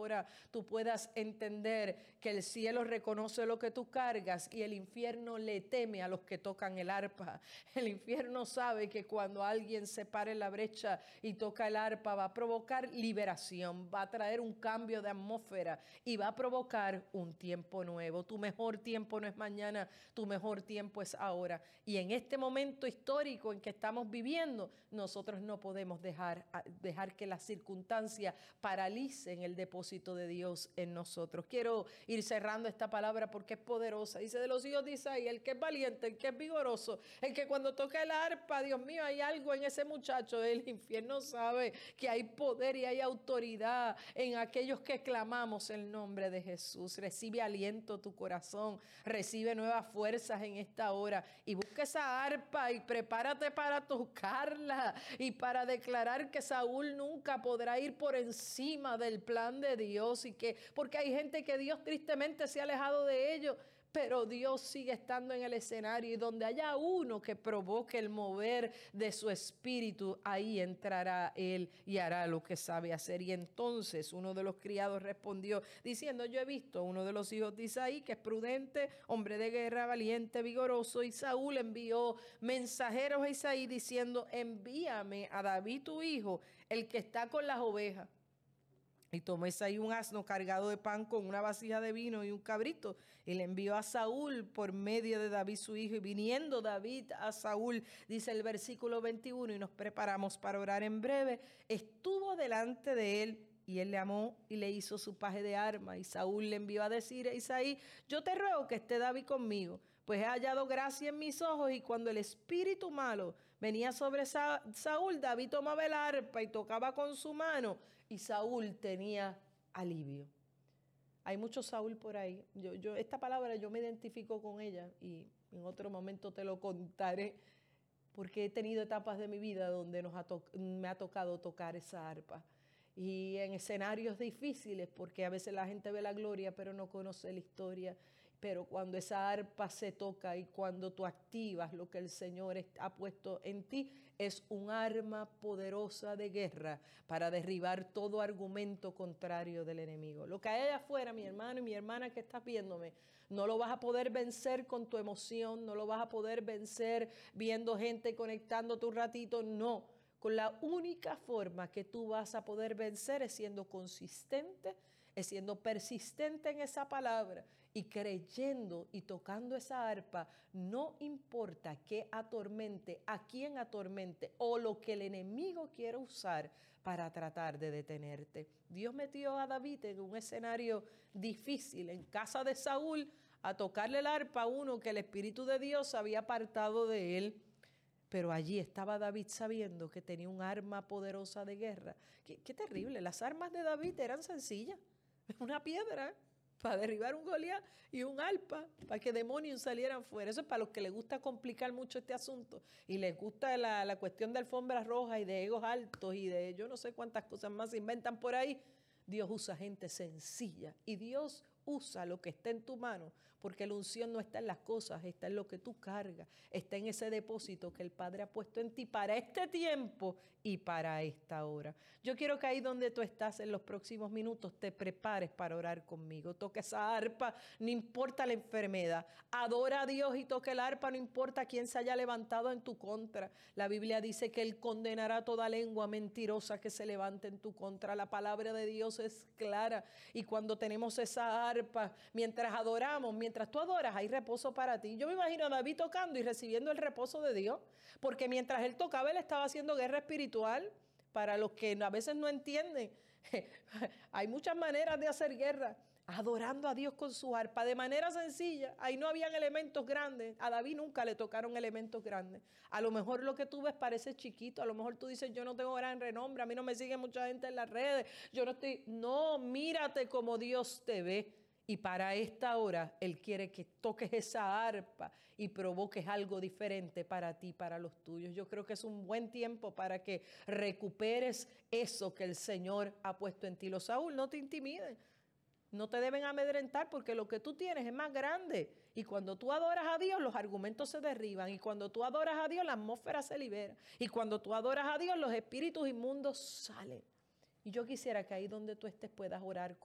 hora tú puedas entender que el cielo reconoce lo que tú cargas y el infierno le teme a los que tocan el arpa. El infierno sabe que cuando alguien se pare en la brecha y toca el arpa va a provocar liberación, va a traer un cambio de atmósfera y va a provocar un tiempo nuevo. Tu mejor tiempo no es mañana, tu mejor tiempo es ahora. Y en este momento histórico en que estamos viviendo, nosotros no podemos dejar que las circunstancias paralicen el depósito de Dios en nosotros. Quiero ir cerrando esta palabra porque es poderosa. Dice de los hijos de Isaí, el que es valiente, el que es vigoroso, el que cuando toca el arpa, Dios mío, hay algo en ese muchacho. El infierno sabe que hay poder y hay autoridad en aquellos que clamamos el nombre de Jesús. Recibe aliento tu corazón, recibe nuevas fuerzas en esta hora y busca esa arpa y prepárate para tocarla y para declarar que Saúl nunca podrá ir por encima del plan de Dios, y que porque hay gente que Dios tristemente se ha alejado de ellos, pero Dios sigue estando en el escenario, y donde haya uno que provoque el mover de su espíritu, ahí entrará él y hará lo que sabe hacer. Y entonces uno de los criados respondió diciendo: yo he visto a uno de los hijos de Isaí que es prudente, hombre de guerra, valiente, vigoroso. Y Saúl envió mensajeros a Isaí diciendo: envíame a David tu hijo, el que está con las ovejas. Y tomó Isaí un asno cargado de pan con una vasija de vino y un cabrito, y le envió a Saúl por medio de David su hijo. Y viniendo David a Saúl, dice el versículo 21, y nos preparamos para orar en breve, estuvo delante de él, y él le amó y le hizo su paje de armas. Y Saúl le envió a decir a Isaí: yo te ruego que esté David conmigo, pues he hallado gracia en mis ojos. Y cuando el espíritu malo venía sobre Saúl, David tomaba el arpa y tocaba con su mano, y Saúl tenía alivio. Hay mucho Saúl por ahí. Esta palabra yo me identifico con ella, y en otro momento te lo contaré, porque he tenido etapas de mi vida donde me ha tocado tocar esa arpa. Y en escenarios difíciles, porque a veces la gente ve la gloria pero no conoce la historia. Pero cuando esa arpa se toca y cuando tú activas lo que el Señor ha puesto en ti, es un arma poderosa de guerra para derribar todo argumento contrario del enemigo. Lo que hay allá afuera, mi hermano y mi hermana que estás viéndome, no lo vas a poder vencer con tu emoción, no lo vas a poder vencer viendo gente conectándote un ratito, no. Con la única forma que tú vas a poder vencer es siendo consistente, es siendo persistente en esa palabra y creyendo y tocando esa arpa, no importa qué atormente, a quién atormente o lo que el enemigo quiera usar para tratar de detenerte. Dios metió a David en un escenario difícil, en casa de Saúl, a tocarle el arpa a uno que el Espíritu de Dios había apartado de él. Pero allí estaba David sabiendo que tenía un arma poderosa de guerra. Qué terrible, las armas de David eran sencillas. Una piedra para derribar un Goliat y un arpa para que demonios salieran fuera. Eso es para los que les gusta complicar mucho este asunto y les gusta la cuestión de alfombras rojas y de egos altos y de yo no sé cuántas cosas más se inventan por ahí. Dios usa gente sencilla y Dios usa lo que está en tu mano, porque la unción no está en las cosas, está en lo que tú cargas, está en ese depósito que el Padre ha puesto en ti para este tiempo y para esta hora. Yo quiero que ahí donde tú estás en los próximos minutos te prepares para orar conmigo. Toca esa arpa, no importa la enfermedad. Adora a Dios y toca el arpa, no importa quién se haya levantado en tu contra. La Biblia dice que Él condenará toda lengua mentirosa que se levante en tu contra. La palabra de Dios es clara, y cuando tenemos esa arpa, mientras adoramos, mientras tú adoras, hay reposo para ti. Yo me imagino a David tocando y recibiendo el reposo de Dios, porque mientras él tocaba, él estaba haciendo guerra espiritual. Para los que a veces no entienden, hay muchas maneras de hacer guerra. Adorando a Dios con su arpa, de manera sencilla. Ahí no habían elementos grandes. A David nunca le tocaron elementos grandes. A lo mejor lo que tú ves parece chiquito. A lo mejor tú dices: yo no tengo gran renombre, a mí no me sigue mucha gente en las redes. No, mírate como Dios te ve. Y para esta hora Él quiere que toques esa arpa y provoques algo diferente para ti, para los tuyos. Yo creo que es un buen tiempo para que recuperes eso que el Señor ha puesto en ti. Los Saúl no te intimiden, no te deben amedrentar, porque lo que tú tienes es más grande. Y cuando tú adoras a Dios, los argumentos se derriban. Y cuando tú adoras a Dios, la atmósfera se libera. Y cuando tú adoras a Dios, los espíritus inmundos salen. Y yo quisiera que ahí donde tú estés puedas orar